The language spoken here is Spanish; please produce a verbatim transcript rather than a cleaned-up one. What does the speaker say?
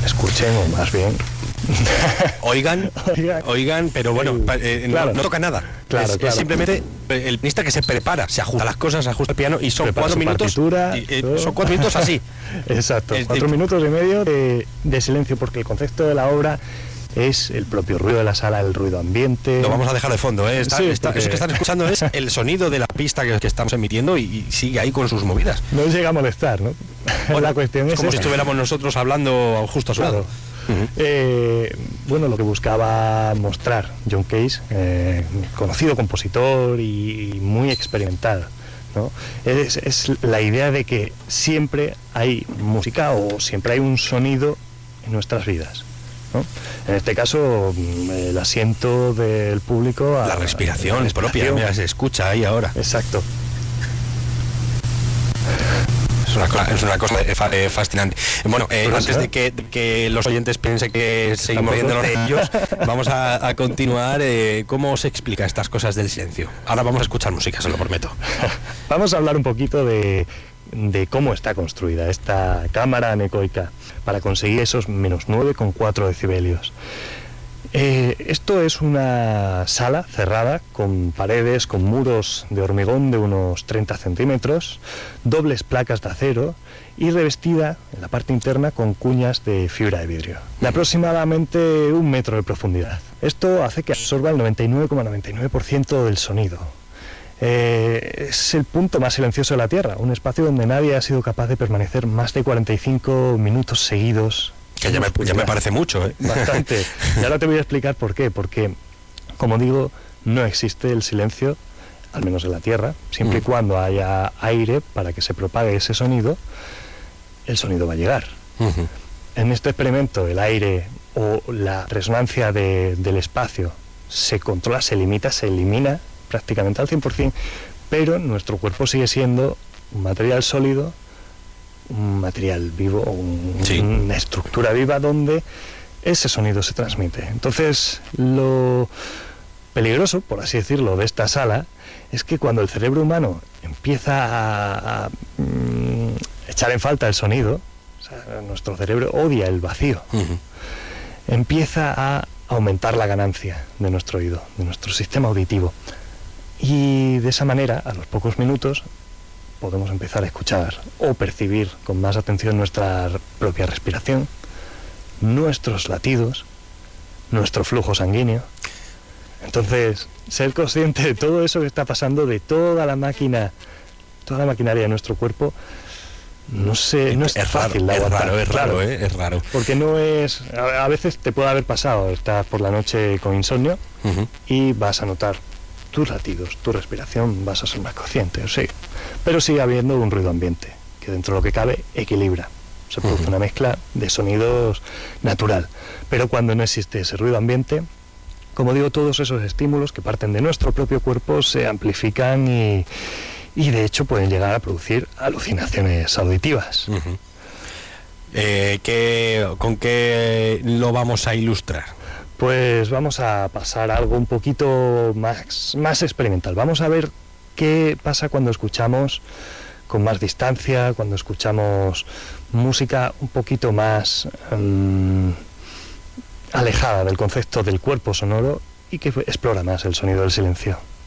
escuchemos más bien. Oigan, oigan, oigan, pero bueno, eh, claro. no, no toca nada. Claro, es, claro. es simplemente el pianista que se prepara, se ajusta las cosas, se ajusta el piano y son Prepara cuatro su minutos. partitura, Y, eh, son cuatro minutos así. Exacto, Es- cuatro el- minutos y medio de, de silencio, porque el concepto de la obra es el propio ruido de la sala, el ruido ambiente. Lo vamos a dejar de fondo, ¿eh? Está- Sí, está- porque- Eso que están escuchando es el sonido de la pista que, que estamos emitiendo y, y sigue ahí con sus movidas. No llega a molestar, ¿no? Bueno, la cuestión es como si esa. estuviéramos nosotros hablando justo a su Claro. lado. Ujú. Eh, bueno, lo que buscaba mostrar John Cage, eh, conocido compositor y, y muy experimental, ¿no? Es, es la idea de que siempre hay música o siempre hay un sonido en nuestras vidas, ¿no? En este caso, mm, el asiento del público... a- La respiración la respiración. propia, mira, se escucha ahí ahora. Exacto. Es una, cosa- es una cosa eh, fa- eh, fascinante. Bueno, eh, Pues, antes ¿eh? de que, de que los oyentes piensen que seguimos Tampoco. riéndonos de ellos, vamos a, a continuar. Eh, ¿Cómo se explica estas cosas del silencio? Ahora vamos a escuchar música, se lo prometo. Vamos a hablar un poquito de, de cómo está construida esta cámara anecoica para conseguir esos menos nueve coma cuatro decibelios. Eh, esto es una sala cerrada con paredes, con muros de hormigón de unos treinta centímetros, dobles placas de acero y revestida en la parte interna con cuñas de fibra de vidrio, de aproximadamente un metro de profundidad. Esto hace que absorba el noventa y nueve coma noventa y nueve por ciento del sonido. Eh, es el punto más silencioso de la Tierra, un espacio donde nadie ha sido capaz de permanecer más de cuarenta y cinco minutos seguidos. Que ya me, ya me parece mucho, ¿eh? Bastante. Y ahora te voy a explicar por qué. Porque, como digo, no existe el silencio, al menos en la Tierra, siempre y Mm. cuando haya aire para que se propague ese sonido, el sonido va a llegar. Ujú. En este experimento el aire o la resonancia de- del espacio se controla, se limita, se elimina prácticamente al cien por ciento, pero nuestro cuerpo sigue siendo un material sólido, un material vivo, un- Sí. una estructura viva donde ese sonido se transmite. Entonces, lo peligroso, por así decirlo, de esta sala es que cuando el cerebro humano empieza a, a, mm, echar en falta el sonido, o sea, nuestro cerebro odia el vacío, Ujú. empieza a aumentar la ganancia de nuestro oído, de nuestro sistema auditivo. Y de esa manera, a los pocos minutos, podemos empezar a escuchar o percibir con más atención nuestra propia respiración, nuestros latidos, nuestro flujo sanguíneo. Entonces, ser consciente de todo eso que está pasando, de toda la máquina, toda la maquinaria de nuestro cuerpo, no sé, no es, es fácil de raro, es aguantar, raro, es claro. raro, ¿eh? Es raro. Porque no es... A, a veces te puede haber pasado, estás por la noche con insomnio Ujú. y vas a notar tus latidos, tu respiración, vas a ser más consciente, sí. Pero sigue habiendo un ruido ambiente, que dentro de lo que cabe equilibra. Se produce Ujú. una mezcla de sonidos natural. Pero cuando no existe ese ruido ambiente, como digo, todos esos estímulos que parten de nuestro propio cuerpo se amplifican y, y de hecho pueden llegar a producir alucinaciones auditivas. Ujú. Eh, ¿qué- ¿Con qué lo vamos a ilustrar? Pues vamos a pasar a algo un poquito más, más experimental. Vamos a ver qué pasa cuando escuchamos con más distancia, cuando escuchamos música un poquito más um, alejada del concepto del cuerpo sonoro y que explora más el sonido del silencio.